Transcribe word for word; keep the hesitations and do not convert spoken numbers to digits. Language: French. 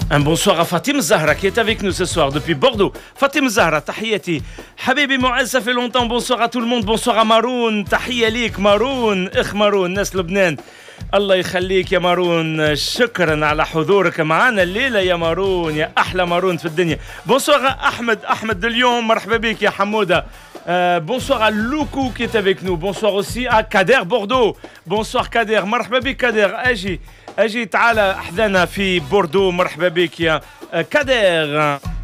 Un bonsoir à Fatim Zahra qui est avec nous ce soir depuis Bordeaux. Fatim Zahra, tahiyati. Habibi Mouaz, ça fait longtemps. Bonsoir à tout le monde. Bonsoir à Maroun. Tahiyya lik Maroun. إخ Maroun, ناس لبنان. الله يخليك يا مارون. شكرا على حضورك معنا الليلة يا مارون. يا أحلى مارون في الدنيا. Bonsoir à Ahmed. Ahmed de Lyon. مرحبا بك يا حمودة. Euh, bonsoir à Loukou qui est avec nous. Bonsoir aussi à Kader Bordeaux. Bonsoir Kader. مرحبا بك Kader. أجي أجي تعال أحدانا في بوردو. مرحبا بك يا كادر.